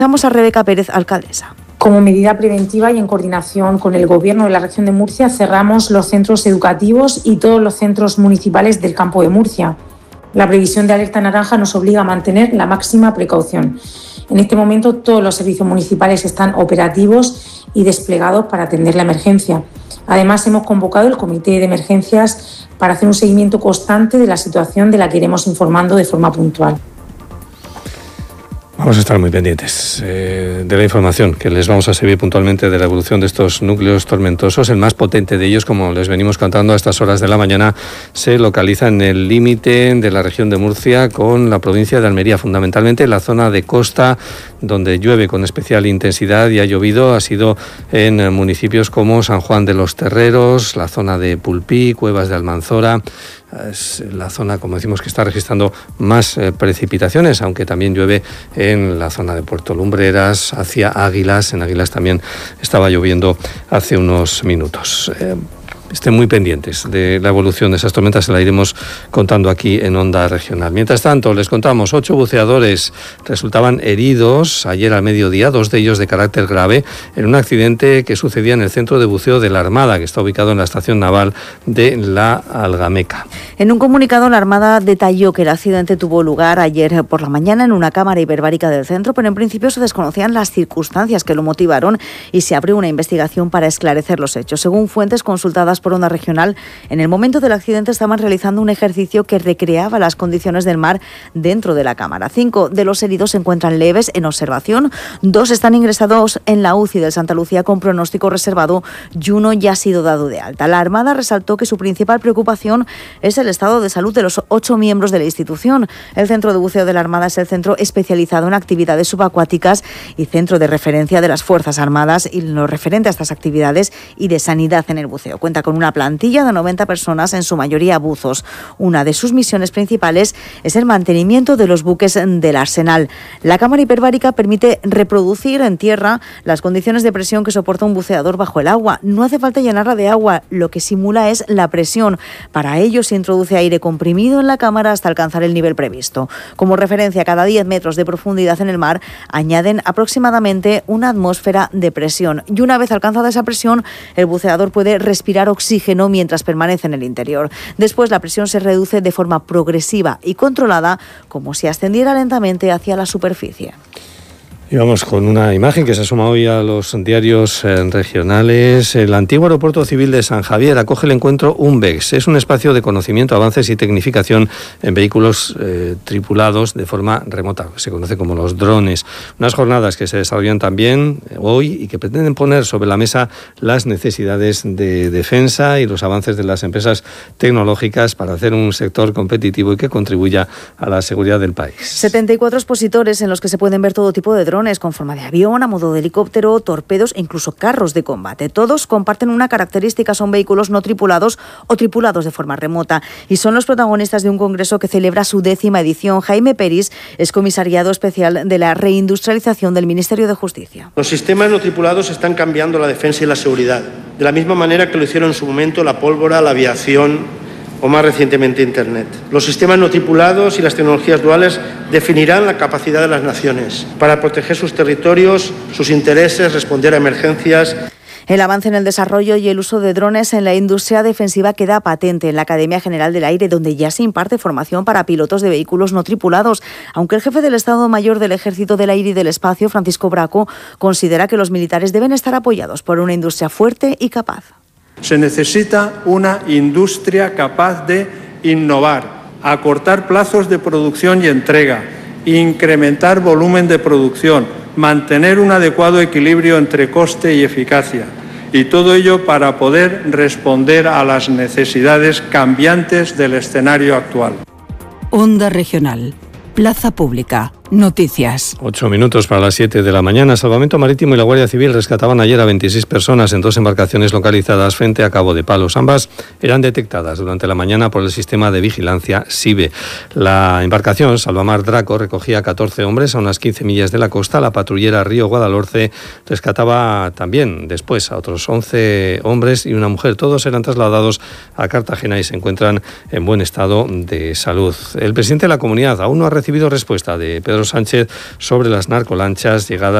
Vamos a Rebeca Pérez, alcaldesa. Como medida preventiva y en coordinación con el Gobierno de la región de Murcia, cerramos los centros educativos y todos los centros municipales del campo de Murcia. La previsión de alerta naranja nos obliga a mantener la máxima precaución. En este momento todos los servicios municipales están operativos y desplegados para atender la emergencia. Además, hemos convocado el Comité de Emergencias para hacer un seguimiento constante de la situación de la que iremos informando de forma puntual. Vamos a estar muy pendientes de la información que les vamos a servir puntualmente de la evolución de estos núcleos tormentosos. El más potente de ellos, como les venimos contando a estas horas de la mañana, se localiza en el límite de la región de Murcia con la provincia de Almería, fundamentalmente en la zona de costa donde llueve con especial intensidad y ha llovido. Ha sido en municipios como San Juan de los Terreros, la zona de Pulpí, Cuevas de Almanzora. Es la zona, como decimos, que está registrando más precipitaciones, aunque también llueve en la zona de Puerto Lumbreras, hacia Águilas. En Águilas también estaba lloviendo hace unos minutos. Estén muy pendientes de la evolución de esas tormentas, se la iremos contando aquí en Onda Regional. Mientras tanto, les contamos, 8 buceadores resultaban heridos ayer al mediodía, 2 de ellos de carácter grave, en un accidente que sucedía en el centro de buceo de la Armada, que está ubicado en la estación naval de La Algameca. En un comunicado, la Armada detalló que el accidente tuvo lugar ayer por la mañana en una cámara hiperbárica del centro, pero en principio se desconocían las circunstancias que lo motivaron y se abrió una investigación para esclarecer los hechos. Según fuentes consultadas por Onda Regional, en el momento del accidente estaban realizando un ejercicio que recreaba las condiciones del mar dentro de la cámara. 5 de los heridos se encuentran leves en observación, 2 están ingresados en la UCI de Santa Lucía con pronóstico reservado y 1 ya ha sido dado de alta. La Armada resaltó que su principal preocupación es el estado de salud de los 8 miembros de la institución. El Centro de Buceo de la Armada es el centro especializado en actividades subacuáticas y centro de referencia de las Fuerzas Armadas y lo referente a estas actividades y de sanidad en el buceo. Cuenta con una plantilla de 90 personas, en su mayoría buzos. Una de sus misiones principales es el mantenimiento de los buques del arsenal. La cámara hiperbárica permite reproducir en tierra las condiciones de presión que soporta un buceador bajo el agua. No hace falta llenarla de agua, lo que simula es la presión. Para ello se introduce aire comprimido en la cámara hasta alcanzar el nivel previsto. Como referencia, cada 10 metros de profundidad en el mar añaden aproximadamente una atmósfera de presión. Y una vez alcanzada esa presión, el buceador puede respirar oxígeno mientras permanece en el interior. Después la presión se reduce de forma progresiva y controlada, como si ascendiera lentamente hacia la superficie. Y vamos con una imagen que se asoma hoy a los diarios regionales. El antiguo aeropuerto civil de San Javier acoge el encuentro UNVEX. Es un espacio de conocimiento, avances y tecnificación en vehículos tripulados de forma remota, que se conoce como los drones. Unas jornadas que se desarrollan también hoy y que pretenden poner sobre la mesa las necesidades de defensa y los avances de las empresas tecnológicas para hacer un sector competitivo y que contribuya a la seguridad del país. 74 expositores en los que se pueden ver todo tipo de drones con forma de avión, a modo de helicóptero, torpedos e incluso carros de combate. Todos comparten una característica, son vehículos no tripulados o tripulados de forma remota y son los protagonistas de un congreso que celebra su 10ª edición. Jaime Peris es comisariado especial de la reindustrialización del Ministerio de Justicia. Los sistemas no tripulados están cambiando la defensa y la seguridad, de la misma manera que lo hicieron en su momento la pólvora, la aviación o más recientemente Internet. Los sistemas no tripulados y las tecnologías duales definirán la capacidad de las naciones para proteger sus territorios, sus intereses, responder a emergencias. El avance en el desarrollo y el uso de drones en la industria defensiva queda patente en la Academia General del Aire, donde ya se imparte formación para pilotos de vehículos no tripulados, aunque el jefe del Estado Mayor del Ejército del Aire y del Espacio, Francisco Braco, considera que los militares deben estar apoyados por una industria fuerte y capaz. Se necesita una industria capaz de innovar, acortar plazos de producción y entrega, incrementar volumen de producción, mantener un adecuado equilibrio entre coste y eficacia. Y todo ello para poder responder a las necesidades cambiantes del escenario actual. Onda Regional. Plaza Pública. Noticias. 8 minutos para las 7 de la mañana. Salvamento Marítimo y la Guardia Civil rescataban ayer a 26 personas en 2 embarcaciones localizadas frente a Cabo de Palos. Ambas eran detectadas durante la mañana por el sistema de vigilancia SIBE. La embarcación Salvamar Draco recogía a 14 hombres a unas 15 millas de la costa. La patrullera Río Guadalhorce rescataba también después a otros 11 hombres y una mujer. Todos eran trasladados a Cartagena y se encuentran en buen estado de salud. El presidente de la comunidad aún no ha recibido respuesta de Pedro Pedro Sánchez sobre las narcolanchas llegadas